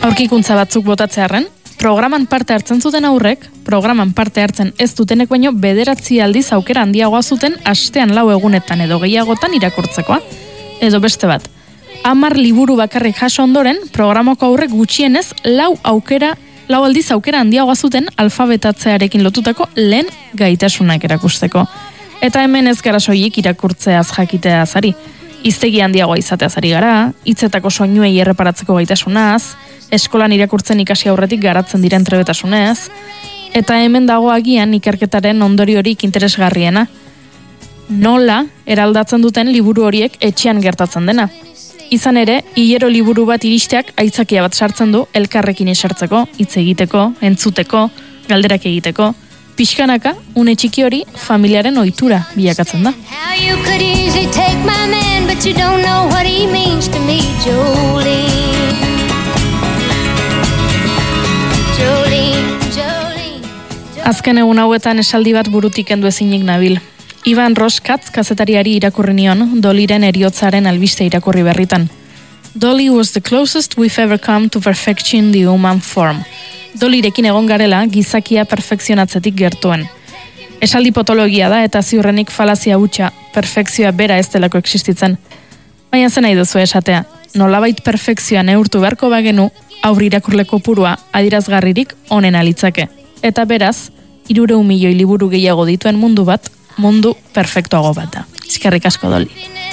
Aurkikuntza batzuk botatzearren, programan parte hartzen zuten aurrek, programan parte hartzen ez dutenek baino 9 aldiz aukera handiagoa zuten astean 4 egunetan edo gehiagotan irakurtzekoa. Edo beste bat, 10 liburu bakarrik jaso ondoren, programako aurrek gutxienez 4 aldiz aukera handiagoa zuten alfabetatzearekin lotutako lehen gaitasunak erakusteko. Eta hemen ez gara soilik irakurtzeaz jakiteaz ari. Hiztegi handiagoa izateaz ari gara, hitzetako soinuei erreparatzeko gaitasunaz, eskolan irakurtzen ikasi aurretik garatzen diren trebetasunez, eta hemen dago agian ikerketaren ondoriorik interesgarriena. Nola eraldatzen duten liburu horiek etxean gertatzen dena. Izan ere, hilero liburu bat iristeak aitzakia bat sartzen du elkarrekin esertzeko, hitz egiteko, entzuteko, galderak egiteko. Pixkanaka, une txiki hori familiaren ohitura bilakatzen da. Azken egun hauetan esaldi bat burutik kendu ezinik nabil. Ivan Roskatz kazetariari irakurri nion Dollyren heriotzaren albiste irakurri berritan. Dolly was the closest we've ever come to perfection the human form. Dollyrekin egon garela gizakia perfekzionatzetik gertuen. Esaldi potologia da eta ziurrenik falazia hutsa, perfekzioa bera ez delako existitzen. Baina zen nahi duzu esatea, nolabait perfekzioa neurtu beharko bagenu, aurri irakurle kopurua adirazgarririk onena litzake. Eta beraz, 300 milioi liburu gehiago dituen mundu bat, mundu perfektuago bat da. Eskerrik asko, Dolly.